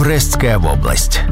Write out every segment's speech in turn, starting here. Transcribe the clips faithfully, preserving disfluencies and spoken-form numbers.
Брестская область.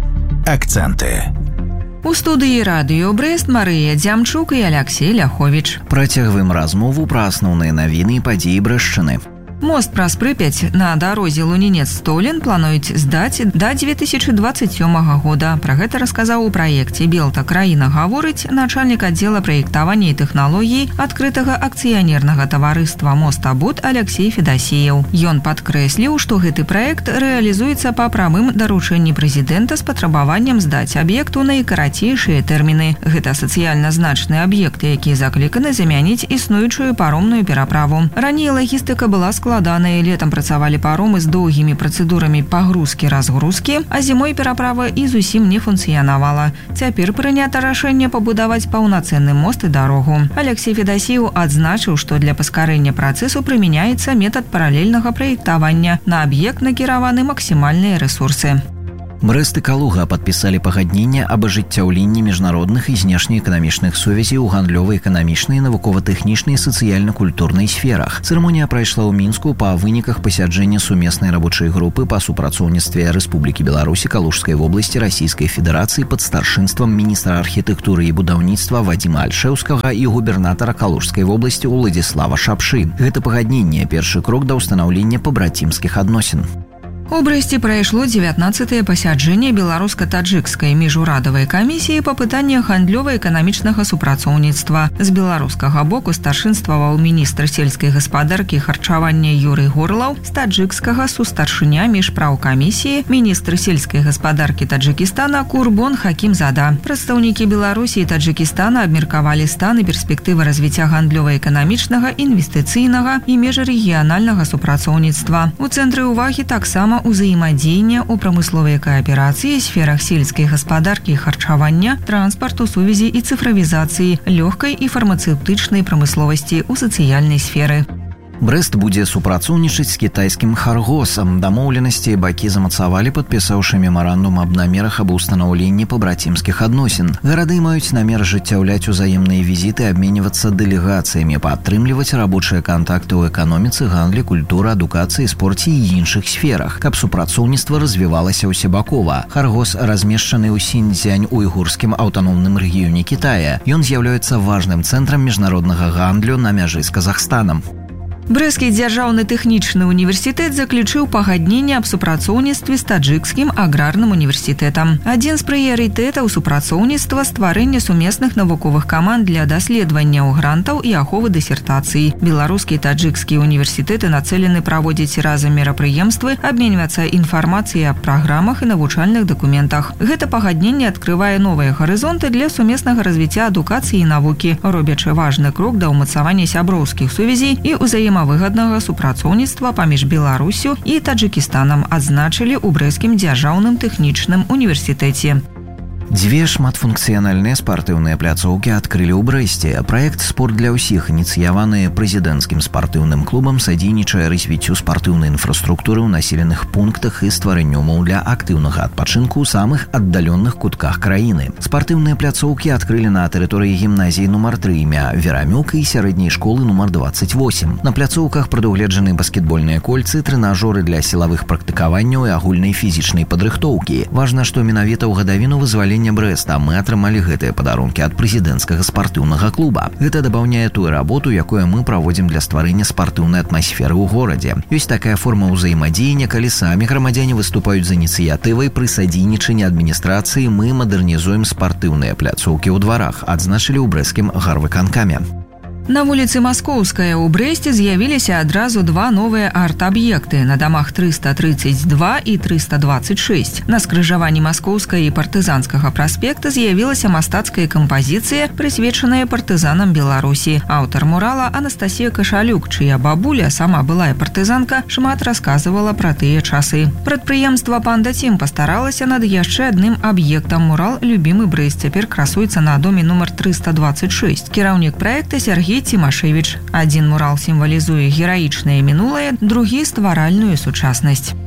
Акценты. У студыі радыё Брэст Марыя Дзямчук і Аляксей Ляховіч. Працягваем размову пра асноўныя навіны і падзеі Брэшчыны. Мост праз Прыпяць на дарозе Лунінец-Столін плануюць здаць да две тысячы двадцать сёмага года. Пра гэта расказаў у праекце «Белта краіна гаворыць» начальнік аддзела праектавання і тэхналогій адкрытага акцыянернага таварыства «Мостабуд» Аляксей Федасеев. Ён падкрэсліў, што гэты праект рэалізуецца па прамым даручэнні прэзідэнта з патрабаваннем здаць аб'ект у найкарацейшыя тэрміны. Гэта сацыяльна значныя аб'екты, якія закліканы замяніць існуючую паромную пераправу. Раней лагістыка была складаная. Летом працавалі паромы з доўгімі працэдурамі пагрузкі-разгрузкі, а зімой пераправа і зусім не функцыянавала. Цяпер прынята рашэнне пабудаваць паўнацэнны мост і дарогу. Аляксей Федасеев адзначыў, што для паскарэння працэсу прымяняецца метад паралельнага праектавання. На аб'ект накіраваны максімальныя рэсурсы. Брэст і Калуга падпісалі пагадненне аб ажыццяўленні міжнародных і знешнеэканамічных сувязей у гандлёвай, эканамічнай, навукова-тэхнічнай і сацыяльна-культурнай сферах. Цырымонія прайшла ў Мінску па выніках пасяджэння сумеснай рабочай групы па супрацоўніцтве Рэспублікі Беларусь і Калужскай вобласці Расійскай Федэрацыі пад старшынствам міністра архітэктуры і будаўніцтва Вадзіма Альшэўскага і губернатара Калужскай вобласці Уладзіслава Шапшы. Гэта пагадненне – першы крок да ўстанаўлення пабрацімскіх адносін. У Брэсце прайшло дзевятнаццатае пасяджэнне беларуска-таджыкскай міжурадавай камісіі па пытаннях гандлёва-эканамічнага супрацоўніцтва. З беларускага боку старшынстваваў міністр сельскай гаспадаркі і харчавання Юрый Горлаў, з таджыкскага сустаршыня міжпраўкамісіі, міністр сельскай гаспадаркі Таджыкістана Курбон Хакімзада. Прадстаўнікі Беларусі і Таджыкістана абмеркавалі стан і перспектывы развіцця гандлёва-эканамічнага, інвестыцыйнага і межрэгіянальнага супрацоўніцтва. У цэнтры ўвагі таксама узаемадзеяння ў прамысловай кааперацыі, сферах сельскай гаспадаркі і харчавання, транспарту, сувязі і цыфравізацыі, лёгкай і фармацэўтычнай прамысловасці ў сацыяльнай сферы. Брэст будзе супрацоўнічаць з кітайскім «Харгосам». Дамоўленасці бакі замацавалі, падпісаўшы мемарандум аб намерах аб устанаўленні пабрацімскіх адносін. Гарады маюць намер ажыццяўляць узаемныя візіты, абменьвацца дэлегацыямі, падтрымліваць рабочыя кантакты ў эканоміцы, гандлі, культуры, адукацыі, спорце і іншых сферах, каб супрацоўніцтва развівалася ўсебакова. «Харгос» размешчаны ў Сіньцзянь-Уйгурскім аўтаномным рэгіёне Кітая. Ён з'яўляецца важным цэнтрам міжнароднага гандлю на мяжы з Казахстанам. Брэсцкі дзяржаўны тэхнічны універсітэт заключыў пагадненне аб супрацоўніцтве з таджыкскім аграрным універсітэтам. Адзін з прыярытэтаў супрацоўніцтва – стварэнне сумесных навуковых каманд для даследавання ў грантаў і аховы дысертацыі. Беларускі і таджыкскі універсітэты нацэлены праводзіць разам мерапрыемствы, абменьвацца інфармацыяй аб праграмах і навучальных дакументах. Гэта пагадненне адкрывае новыя гарызонты для сумеснага развіцця адукацыі і навукі, робячы важны крок да ўмацавання сяброўскіх сувязей і ўзаемадзеяння выгаднага супрацоўніцтва паміж Беларусю і Таджыкістанам, адзначылі ў Брэсцкім дзяржаўным тэхнічным універсітэце. Дзве шматфункцыянальныя спартыўныя пляцоўкі адкрылі ў Брэсце. Праект «Спорт для ўсіх», ініцыяваны прэзідэнцкім спартыўным клубам, садзейнічае развіццю спартыўнай інфраструктуры ў населеных пунктах і стварэнню ўмоў для актыўнага адпачынку ў самых аддаленых кутках краіны. Спартыўныя пляцоўкі адкрылі на тэрыторыі гімназіі нумар тры імя Верамюк і сярэдняй школы нумар дваццаць восем. На пляцоўках прадугледжаны баскетбольныя кольцы, трэнажоры для сілавых практыкаванняў і агульнай фізічнай падрыхтоўкі. Важна, што менавіта ў гадавіну вызвалення Брэста мы атрымалі гэтыя падарункі ад прэзідэнцкага спартыўнага клуба. Гэта дабаўняе тую работу, якую мы праводзім для стварэння спартыўнай атмасферы ў горадзе. Ёсць такая форма ўзаемадзеяння, калі самі грамадзяне выступаюць з ініцыятывай пры садзейнічанні адміністрацыі, мы мадэрнізуем спартыўныя пляцоўкі ў дварах, адзначылі ў брэсцкім гарвыканкаме. На вуліцы Маскоўская ў Брэсце з'явіліся адразу два новыя арт-аб'екты на дамах трыста трыццаць два і трыста дваццаць шэсць. На скрыжаванні Маскоўскай і партызанскага праспекта з'явілася мастацкая кампазіцыя, прысвечаная партызанам Беларусі. Аўтар мурала Анастасія Кашалюк, чыя бабуля, сама былая партызанка, шмат расказвала пра тыя часы. Прадпрыемства «Панда Тім» пастаралася над яшчэ адным аб'ектам. Мурал «Любімы Брэст» цяпер красуецца на доме нумар трыста дваццаць шэсць. Кіраўнік праекта Сергей Тимашевич. Адзін мурал сімвалізуе гераічнае мінулае, другі – стваральную сучаснасць.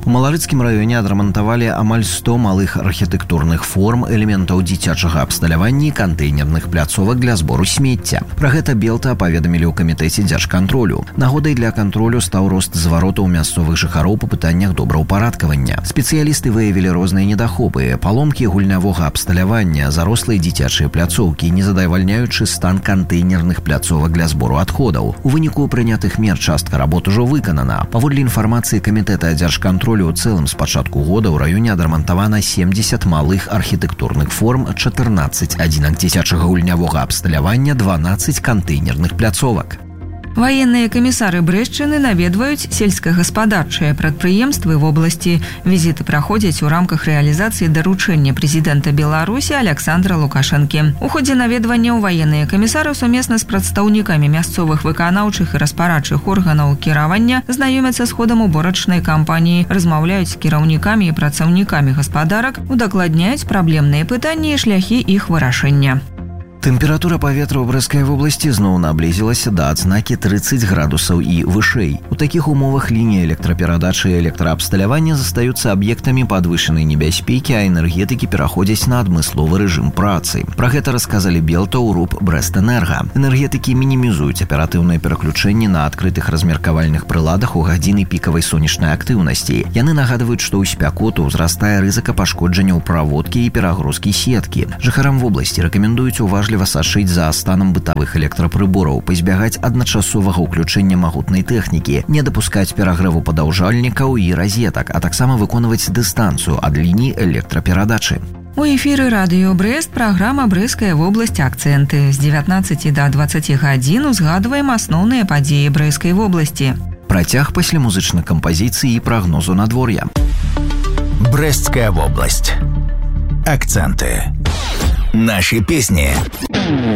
У Маларыцкім раёне адрамантавалі амаль сто малых архітэктурных форм, элементаў дзіцячага абсталявання і кантэйнерных пляцовак для збору смецця. Пра гэта Белта паведамілі ў камітэце дзяржкантролю. Нагодай для кантролю стаў рост зваротаў мясцовых жыхароў па пытаннях добраўпарадкавання. Спецыялісты выявілі розныя недахопы, паломкі гульнявога абсталявання, зарослыя дзіцячыя пляцоўкі, незадавальняючы стан кантэйнерных пляцовак для збору адходаў. У выніку прынятых мер частка работ ужо выканана. Паводле інфармацыі камітэта дзяржкантролю, у цэлым з пачатку года ў раёне адрамантавана семдзесят малых архітэктурных форм, чатырнаццаць адзінак дзіцячага гульнявога абсталявання, дванаццаць кантэйнерных пляцовак. Ваенныя камісары Брэшчыны наведваюць сельскагаспадарчыя прадпрыемствы вобласці. Візіты праходзяць у рамках рэалізацыі даручэння прэзідэнта Беларусі Аляксандра Лукашэнкі. У ходзе наведванняў ваенныя камісары сумесна з прадстаўнікамі мясцовых выканаўчых і распарадчых органаў кіравання знаёмяцца з ходам уборачнай кампаніі, размаўляюць з кіраўнікамі і працаўнікамі гаспадарак, удакладняюць праблемныя пытанні і шляхі іх вырашэння. Тэмпература паветра ў Брэскай вобласці зноў наблізілася да адзнакі трыццаць градусаў і вышэй. У такіх умовах лініі электраперадачы і электраабсталявання застаюцца аб'ектамі падвышанай небяспекі, а энергетыкі пераходзяць на адмысловы рэжым працы. Пра гэта расказалі Белта ў РУП Брэстэнерга. Энергетыкі мінімізуюць аператыўнае пераключэнне на адкрытых размеркавальных прыладах у гадзіны пікавай сонечнай актыўнасці. Яны нагадваюць, што ў спякоту ўзрастае рызыка пашкоджанняў праводкі і перагрузкі сеткі. Жыхарам вобласці рэкамендуюць уважліва сачыць за станам бытавых электрапрыбораў, пазбягаць адначасовага ўключэння магутнай тэхнікі, не дапускаць перагрэву падаўжальнікаў і разетак, а таксама выконваць дыстанцыю ад ліній электраперадачы. У эфіры радыё Брэст праграма «Брэская вобласць. Акцэнты». З дзевятнаццаці да дваццаці гадзін узгадваем асноўныя падзеі Брэскай вобласці. Працяг пасля музычных кампазіцый і прагнозу надвор'я. Брестская область. Акценты. Наши песни.